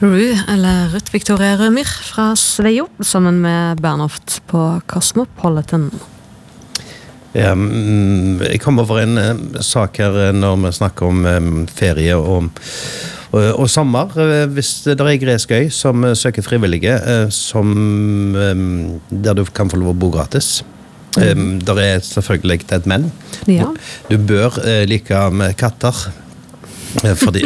Rue, eller Ruth Victoria Rømyr fra Sveio, sammen med Bernhoft på Cosmopolitan. Jeg kom over en sak her når vi snakker om ferie og sommer. Hvis det er gresk øy som søker frivillige, der du kan få lov å bo gratis. Der er selvfølgelig et menn. Ja. Du bør like med katter. Fordi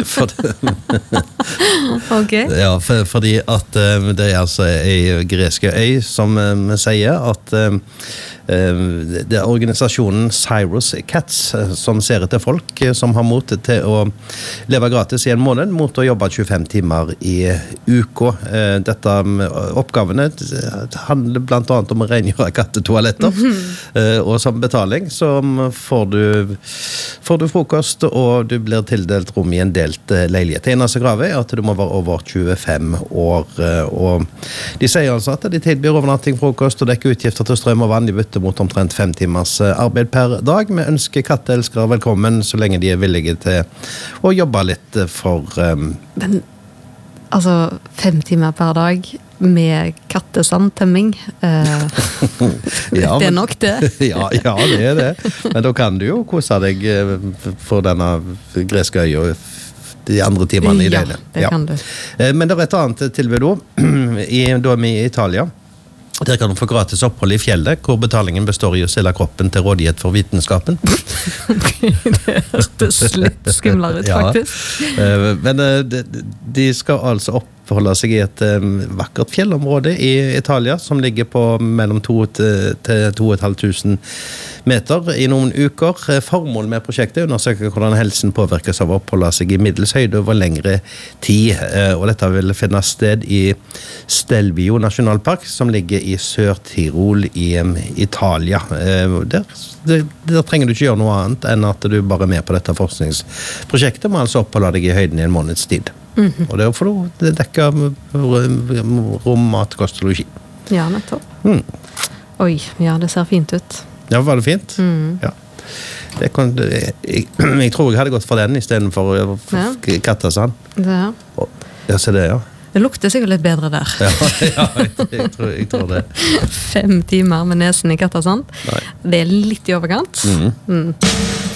Okay. Ja, fordi at det er altså en greske øy som sier at det er organisasjonen Cyrus Cats som ser etter folk som har mot til å leve gratis i en måned mot å jobbe 25 timer i uka. Dette oppgavene handler blant annet om å rengjøre kattetoaletter, og som betaling så får du frokost, og du blir tildelt rom i en delt leilighet. Det eneste kravet er at du må være over 25 år, og de sier altså at de tilbyr overnatting, frokost og dekker utgifter til strøm og vann i bytte mot omtrent 5 timers arbeid per dag. Vi ønsker katteelskere velkommen så lenge de er villige til å jobbe litt for... Men, altså, 5 timer per dag med kattesandtemming, Ja, det er nok det. ja, det er det. Men da kan du jo kose deg for denne greske øya de andre timene i delen. Ja, det kan du. Men det er et annet tilbud da er vi i Italia. Der kan du få gratis opphold i fjellet, hvor betalingen består i å stille kroppen til rådighet for vitenskapen. Det hørtes litt skumlere ut, faktisk. Men de skal altså oppholde seg i et vakkert fjellområde i Italia, som ligger på mellom 2 til 2500 meter i noen uker. Formålet med prosjektet er å undersøke hvordan helsen påvirkes av å oppholde seg i middels høyde over lengre tid. Og dette vil finne sted i Stelvio nasjonalpark, som ligger i Sør-Tirol i Italia. Der trenger du ikke gjøre noe annet enn at du bare er med på dette forskningsprosjektet, må altså oppholde deg i høyden i en måneds tid. Og det får du dekke rom, mat, kost og logi. Ja, nettopp. Oi, ja, det ser fint ut. Ja, var det fint? Ja. Jeg tror jeg hadde gått for den i stedet for kattesand. Ja. Ja, se det, ja. Det lukter sikkert litt bedre der. Ja, jeg tror det. 5 timer med nesen i kattesand. Det er litt i overkant.